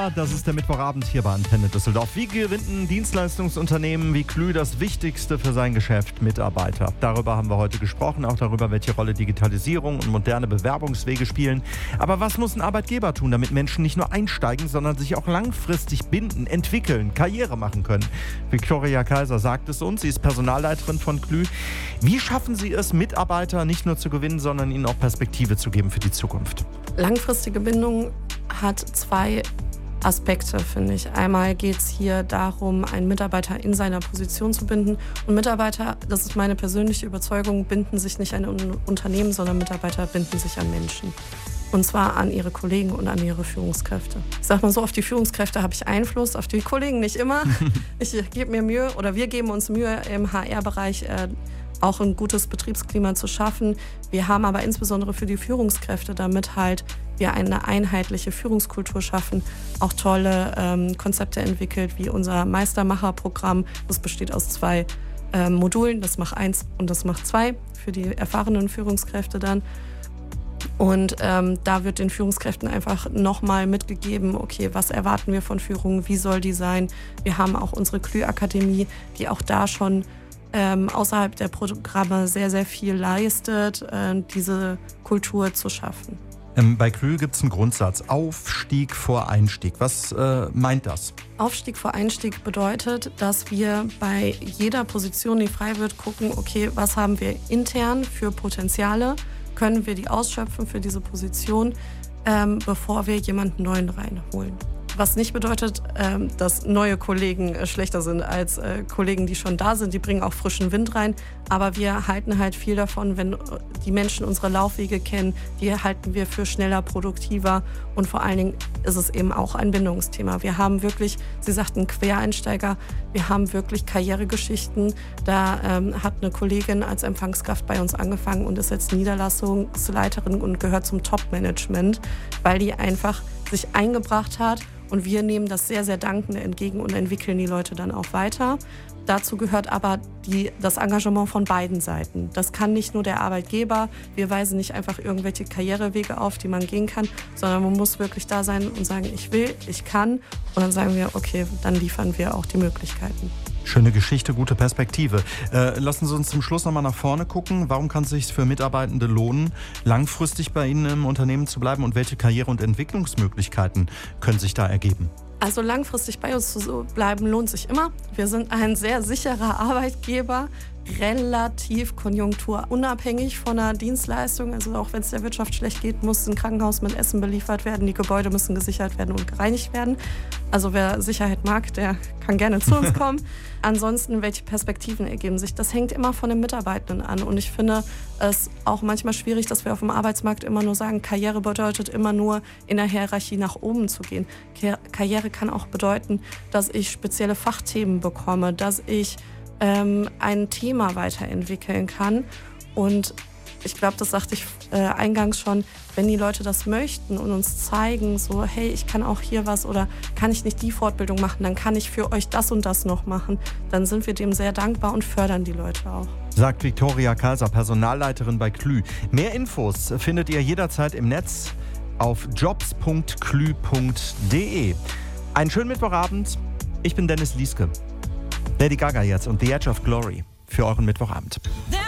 Ja, das ist der Mittwochabend hier bei Antenne Düsseldorf. Wie gewinnt ein Dienstleistungsunternehmen wie Klü das Wichtigste für sein Geschäft? Mitarbeiter. Darüber haben wir heute gesprochen, auch darüber, welche Rolle Digitalisierung und moderne Bewerbungswege spielen. Aber was muss ein Arbeitgeber tun, damit Menschen nicht nur einsteigen, sondern sich auch langfristig binden, entwickeln, Karriere machen können? Viktoria Kaiser sagt es uns, sie ist Personalleiterin von Klü. Wie schaffen Sie es, Mitarbeiter nicht nur zu gewinnen, sondern ihnen auch Perspektive zu geben für die Zukunft? Langfristige Bindung hat zwei Aspekte, finde ich. Einmal geht es hier darum, einen Mitarbeiter in seiner Position zu binden. Und Mitarbeiter, das ist meine persönliche Überzeugung, binden sich nicht an ein Unternehmen, sondern Mitarbeiter binden sich an Menschen. Und zwar an ihre Kollegen und an ihre Führungskräfte. Ich sag mal so, auf die Führungskräfte habe ich Einfluss, auf die Kollegen nicht immer. Ich gebe mir Mühe, oder wir geben uns Mühe im HR-Bereich, auch ein gutes Betriebsklima zu schaffen. Wir haben aber insbesondere für die Führungskräfte, damit halt wir eine einheitliche Führungskultur schaffen, auch tolle Konzepte entwickelt, wie unser Meistermacher-Programm. Das besteht aus 2 Modulen, das Mach 1 und das Mach 2 für die erfahrenen Führungskräfte dann. Und da wird den Führungskräften einfach nochmal mitgegeben, okay, was erwarten wir von Führung, wie soll die sein? Wir haben auch unsere Klü-Akademie, die auch da schon außerhalb der Programme sehr, sehr viel leistet, diese Kultur zu schaffen. Bei Klü gibt es einen Grundsatz, Aufstieg vor Einstieg. Was meint das? Aufstieg vor Einstieg bedeutet, dass wir bei jeder Position, die frei wird, gucken, okay, was haben wir intern für Potenziale, können wir die ausschöpfen für diese Position, bevor wir jemanden Neuen reinholen. Was nicht bedeutet, dass neue Kollegen schlechter sind als Kollegen, die schon da sind. Die bringen auch frischen Wind rein. Aber wir halten halt viel davon, wenn die Menschen unsere Laufwege kennen, die halten wir für schneller, produktiver. Und vor allen Dingen ist es eben auch ein Bindungsthema. Wir haben wirklich, Sie sagten Quereinsteiger, wir haben wirklich Karrieregeschichten. Da hat eine Kollegin als Empfangskraft bei uns angefangen und ist jetzt Niederlassungsleiterin und gehört zum Top-Management, weil die einfach sich eingebracht hat. Und wir nehmen das sehr, sehr dankend entgegen und entwickeln die Leute dann auch weiter. Dazu gehört aber das Engagement von beiden Seiten. Das kann nicht nur der Arbeitgeber. Wir weisen nicht einfach irgendwelche Karrierewege auf, die man gehen kann, sondern man muss wirklich da sein und sagen, ich will, ich kann. Und dann sagen wir, okay, dann liefern wir auch die Möglichkeiten. Schöne Geschichte, gute Perspektive. Lassen Sie uns zum Schluss nochmal nach vorne gucken. Warum kann es sich für Mitarbeitende lohnen, langfristig bei Ihnen im Unternehmen zu bleiben und welche Karriere- und Entwicklungsmöglichkeiten können sich da ergeben? Also langfristig bei uns zu bleiben lohnt sich immer. Wir sind ein sehr sicherer Arbeitgeber, relativ konjunkturunabhängig von der Dienstleistung. Also auch wenn es der Wirtschaft schlecht geht, muss ein Krankenhaus mit Essen beliefert werden, die Gebäude müssen gesichert werden und gereinigt werden. Also wer Sicherheit mag, der kann gerne zu uns kommen. Ansonsten, welche Perspektiven ergeben sich? Das hängt immer von den Mitarbeitenden an. Und ich finde es auch manchmal schwierig, dass wir auf dem Arbeitsmarkt immer nur sagen, Karriere bedeutet immer nur in der Hierarchie nach oben zu gehen. Karriere kann auch bedeuten, dass ich spezielle Fachthemen bekomme, dass ich ein Thema weiterentwickeln kann. Und ich glaube, das sagte ich eingangs schon, wenn die Leute das möchten und uns zeigen, so, hey, ich kann auch hier was oder kann ich nicht die Fortbildung machen, dann kann ich für euch das und das noch machen, dann sind wir dem sehr dankbar und fördern die Leute auch. Sagt Viktoria Kaiser, Personalleiterin bei Klü. Mehr Infos findet ihr jederzeit im Netz auf jobs.klü.de. Einen schönen Mittwochabend. Ich bin Dennis Lieske. Lady Gaga jetzt und The Edge of Glory für euren Mittwochabend.